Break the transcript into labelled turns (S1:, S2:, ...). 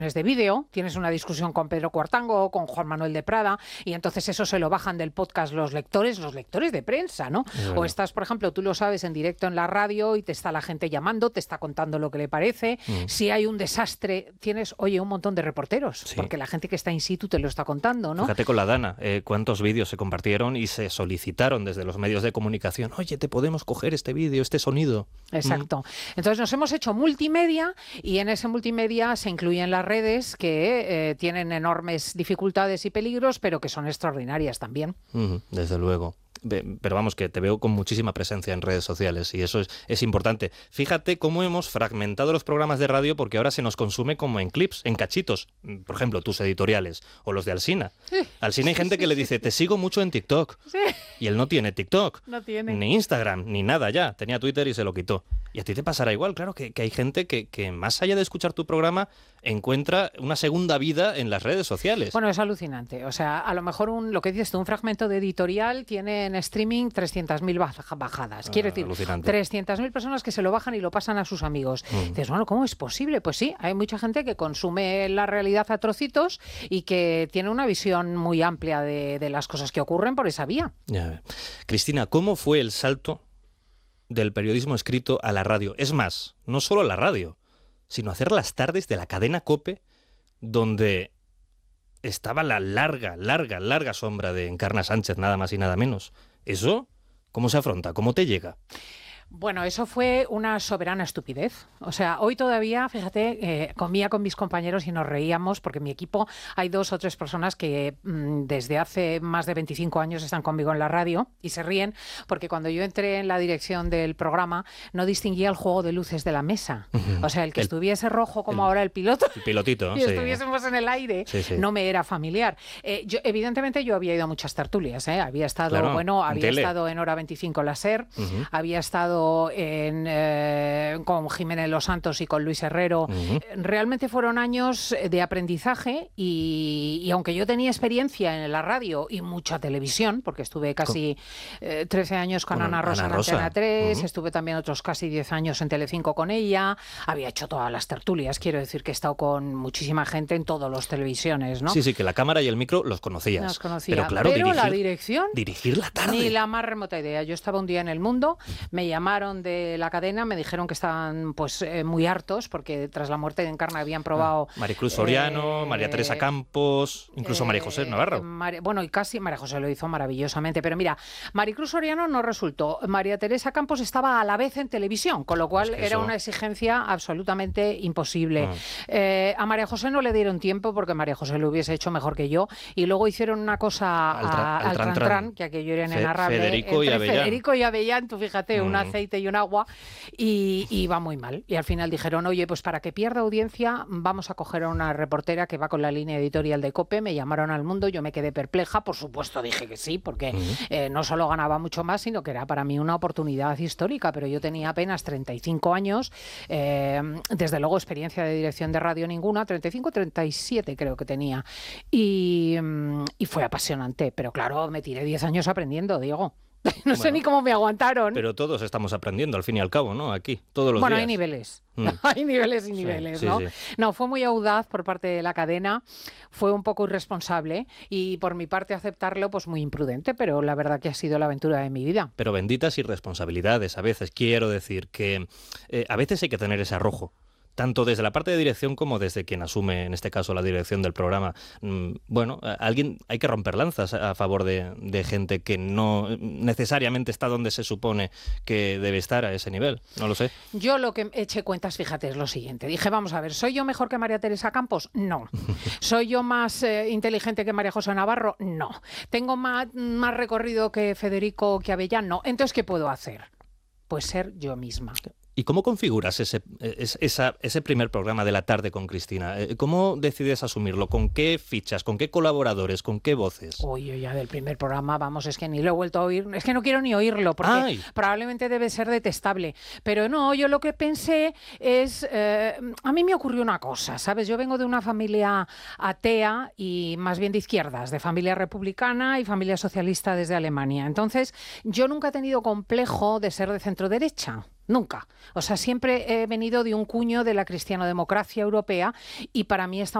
S1: de vídeo, tienes una discusión con Pedro Cuartango, con Juan Manuel de Prada, y entonces eso se lo bajan del podcast los lectores de prensa, ¿no? O estás, por ejemplo, tú lo sabes, en directo en la radio y te está la gente llamando, te está contando lo que le parece. Si hay un desastre, tienes, oye, un montón de reporteros, porque la gente que está in situ te lo está contando, ¿no?
S2: Fíjate con la Dana, cuántos vídeos se compartieron y se solicitaron desde los medios de comunicación. Oye, ¿te podemos coger este vídeo, este sonido?
S1: Exacto. Entonces nos hemos hecho multimedia y en ese multimedia se incluyen las redes que tienen enormes dificultades y peligros, pero que son extraordinarias también.
S2: Desde luego. Pero vamos, que te veo con muchísima presencia en redes sociales y eso es importante. Fíjate cómo hemos fragmentado los programas de radio porque ahora se nos consume como en clips, en cachitos. Por ejemplo, tus editoriales o los de Alsina. Alsina hay gente que le dice, te sigo mucho en TikTok. Y él no tiene TikTok, ni Instagram, ni nada ya. Tenía Twitter y se lo quitó. Y a ti te pasará igual, claro, que hay gente que más allá de escuchar tu programa encuentra una segunda vida en las redes sociales.
S1: Bueno, es alucinante. O sea, a lo mejor lo que dices tú, un fragmento de editorial tiene en streaming 300.000 bajadas. Quiero decir, 300.000 personas que se lo bajan y lo pasan a sus amigos. Dices, bueno, ¿cómo es posible? Pues sí, hay mucha gente que consume la realidad a trocitos y que tiene una visión muy amplia de las cosas que ocurren por esa vía.
S2: Ya. Cristina, ¿cómo fue el salto del periodismo escrito a la radio? Es más, no solo a la radio, sino hacer las tardes de la cadena COPE, donde estaba la larga sombra de Encarna Sánchez, nada más y nada menos. ¿Eso cómo se afronta? ¿Cómo te llega?
S1: Bueno, eso fue una soberana estupidez. O sea, hoy todavía, fíjate, comía con mis compañeros y nos reíamos porque en mi equipo hay 2 o 3 personas que desde hace más de 25 años están conmigo en la radio y se ríen porque cuando yo entré en la dirección del programa no distinguía el juego de luces de la mesa. O sea, el que estuviese rojo como ahora el piloto
S2: el pilotito,
S1: y estuviésemos en el aire, no me era familiar. Evidentemente yo había ido a muchas tertulias, había estado, había estado en Hora 25 la SER, había estado con Jiménez Los Santos y con Luis Herrero. Realmente fueron años de aprendizaje y aunque yo tenía experiencia en la radio y mucha televisión, porque estuve casi 13 años con Ana Rosa en Antena 3, estuve también otros casi 10 años en Telecinco con ella, había hecho todas las tertulias, quiero decir que he estado con muchísima gente en todas las televisiones, ¿no?
S2: Sí, que la cámara y el micro los conocías.
S1: Los conocía.
S2: Pero claro,
S1: la dirección...
S2: Dirigir la tarde.
S1: Ni la más remota idea. Yo estaba un día en El Mundo, me llamaron de la cadena, me dijeron que estaban muy hartos porque tras la muerte de Encarna habían probado...
S2: Maricruz Soriano, María Teresa Campos, incluso María José Navarro.
S1: Y casi María José lo hizo maravillosamente, pero mira, Maricruz Soriano no resultó. María Teresa Campos estaba a la vez en televisión, con lo cual era una exigencia absolutamente imposible. A María José no le dieron tiempo porque María José lo hubiese hecho mejor que yo y luego hicieron una cosa al tran, que aquello era inenarrable.
S2: Federico y Avellán,
S1: tú fíjate, un aceite y un agua y iba muy mal. Y al final dijeron, oye, pues para que pierda audiencia vamos a coger a una reportera que va con la línea editorial de COPE. Me llamaron al Mundo, yo me quedé perpleja, por supuesto dije que sí, porque no solo ganaba mucho más, sino que era para mí una oportunidad histórica, pero yo tenía apenas 35 años, desde luego experiencia de dirección de radio ninguna, 35, 37 creo que tenía, y fue apasionante, pero claro, me tiré 10 años aprendiendo, Diego. No sé ni cómo me aguantaron.
S2: Pero todos estamos aprendiendo, al fin y al cabo, ¿no? Aquí, todos los días.
S1: Bueno, hay niveles. Hay niveles y niveles, ¿no? Sí. No, fue muy audaz por parte de la cadena, fue un poco irresponsable y por mi parte aceptarlo, pues muy imprudente, pero la verdad que ha sido la aventura de mi vida.
S2: Pero benditas irresponsabilidades a veces. Quiero decir que a veces hay que tener ese arrojo. Tanto desde la parte de dirección como desde quien asume, en este caso, la dirección del programa. Hay que romper lanzas a favor de gente que no necesariamente está donde se supone que debe estar a ese nivel. No lo sé.
S1: Yo lo que eché cuentas, fíjate, es lo siguiente. Dije, vamos a ver, ¿soy yo mejor que María Teresa Campos? No. ¿Soy yo más inteligente que María José Navarro? No. ¿Tengo más recorrido que Federico, que Avellán? No. Entonces, ¿qué puedo hacer? Pues ser yo misma.
S2: ¿Y cómo configuras ese primer programa de la tarde con Cristina? ¿Cómo decides asumirlo? ¿Con qué fichas? ¿Con qué colaboradores? ¿Con qué voces?
S1: Uy, ya del primer programa, vamos, es que ni lo he vuelto a oír. Es que no quiero ni oírlo, porque probablemente debe ser detestable. Pero no, yo lo que pensé es... a mí me ocurrió una cosa, ¿sabes? Yo vengo de una familia atea y más bien de izquierdas, de familia republicana y familia socialista desde Alemania. Entonces, yo nunca he tenido complejo de ser de centro derecha. nunca. O sea, siempre he venido de un cuño de la cristianodemocracia europea y para mí esta